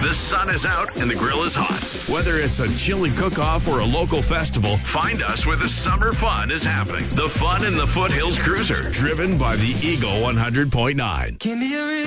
The sun is out and the grill is hot. Whether it's a chili cook-off or a local festival, find us where the summer fun is happening. The fun in the Foothills Cruiser, driven by the Eagle 100.9.